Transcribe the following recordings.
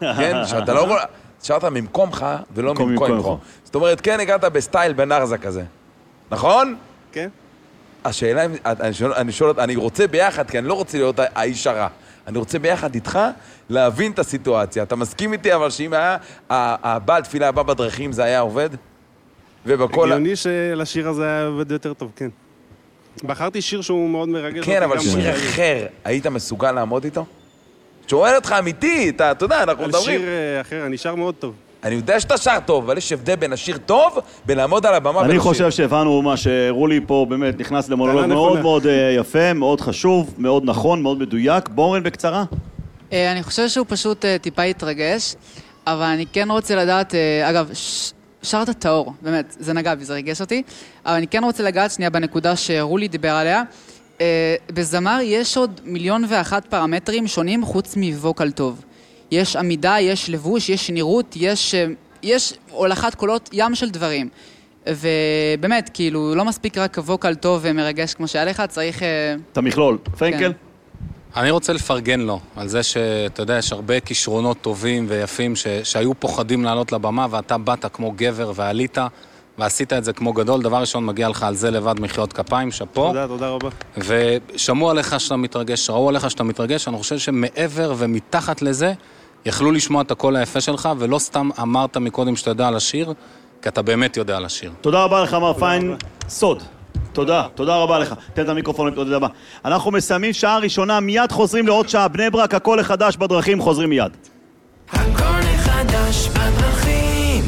כן? שאתה לא... שרת ממקומך ולא ממקומך. זאת אומרת, כן, הגעת בסטייל בן ארזה כזה. נכון? כן. השאלה, אני רוצה ביחד, כי אני לא רוצה להיות האיש הרע. אני רוצה ביחד איתך להבין את הסיטואציה. אתה מסכים איתי, אבל שאם היה הבעל תפילה הבא בדרכים, זה היה עובד? הגיוני שלשיר הזה היה עובד יותר טוב, כן. בחרתי שיר שהוא מאוד מרגש. כן, אבל שיר אחר, היית מסוגל לעמוד איתו? שואל אותך אמיתי, אתה יודע, אנחנו מדברים. על שיר אחר, אני שר מאוד טוב. אני יודע שאתה שר טוב, אבל יש הבדל בין השיר טוב, בין לעמוד על הבמה ולשיר. אני חושב שהבנו מה שרולי פה באמת נכנס למונולוג מאוד מאוד יפה, מאוד חשוב, מאוד נכון, מאוד מדויק. בורן בקצרה. אני חושב שהוא פשוט טיפה התרגש, אבל אני כן רוצה לדעת, אגב, שרת טהור, באמת, זה נגע בי, זה ריגש אותי, אבל אני כן רוצה לגעת שנייה בנקודה שרולי דיבר עליה. בזמר יש עוד 1,001,000 פרמטרים שונים חוץ מווקל טוב. יש עמידה, יש לבוש, יש נראות, יש הולכת קולות, ים של דברים. ובאמת, כאילו, לא מספיק רק ווקל טוב ומרגש כמו שהיה לך, צריך... את המכלול. פרנקל? אני רוצה לפרגן לו, על זה שאתה יודע, יש הרבה כישרונות טובים ויפים שהיו פוחדים לעלות לבמה, ואתה באת כמו גבר ועלית, ועשית את זה כמו גדול. דבר ראשון, מגיע לך על זה לבד מחיאות כפיים, שפו. תודה רבה. ושמעו עליך שאתה מתרגש, ראו עליך שאתה מתרגש, אני חושב שמעבר ומתחת לזה, יכלו לשמוע את הקול היפה שלך, ולא סתם אמרת מקודם שאתה יודע על השיר, כי אתה באמת יודע על השיר. תודה רבה לך, מר פיין. סוד. תודה רבה לך. תן את המיקרופון לתודה רבה. אנחנו מסיימים שעה ראשונה, מיד חוזרים לעוד שעה. בני ברק, הכל החדש בדרכים, חוזרים מיד. הכל החדש בדרכים.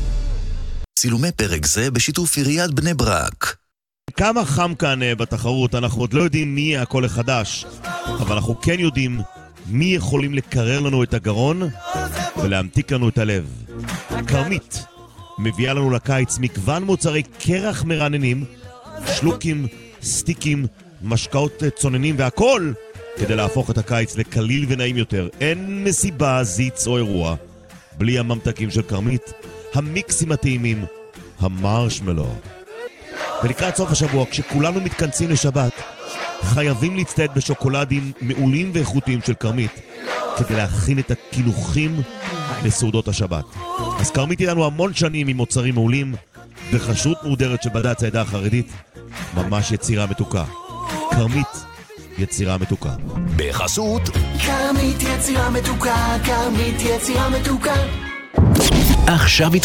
צילומי פרק זה בשיתוף עיריית בני ברק. כמה חם כאן בתחרות, אנחנו עוד לא יודעים מי יהיה הכל החדש, אבל אנחנו כן יודעים מי יכולים לקרר לנו את הגרון ולהמתיק לנו את הלב. כרמית מביאה לנו לקיץ מגוון מוצרי קרח מרעננים, שלוקים, סטיקים, משקאות צוננים והכל כדי להפוך את הקיץ לקליל ונעים יותר. אין מסיבה, זיץ או אירוע בלי הממתקים של כרמית, המיקסים הטעימים, המרשמלו. ולקראת סוף השבוע, כשכולנו מתכנסים לשבת, חייבים להצטייד בשוקולדים מעולים ואיכותיים של כרמית כדי להכין את הקינוחים לסעודות השבת. אז כרמית איתנו המון שנים עם מוצרים מעולים וחשות מודרת שבדעת העדה החרדית, ממש יצירה מתוקה. כרמית, יצירה מתוקה. בחסות כרמית יצירה מתוקה, כרמית יצירה מתוקה. עכשיו